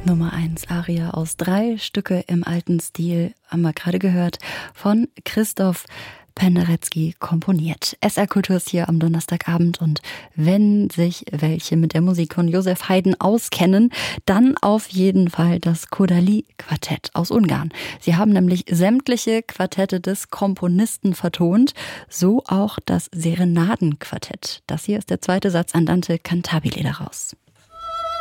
Nummer 1 Aria aus 3 Stücke im alten Stil, haben wir gerade gehört, von Christoph Penderecki komponiert. SR Kultur ist hier am Donnerstagabend und wenn sich welche mit der Musik von Josef Haydn auskennen, dann auf jeden Fall das Kodály-Quartett aus Ungarn. Sie haben nämlich sämtliche Quartette des Komponisten vertont, so auch das Serenadenquartett. Das hier ist der zweite Satz Andante cantabile daraus.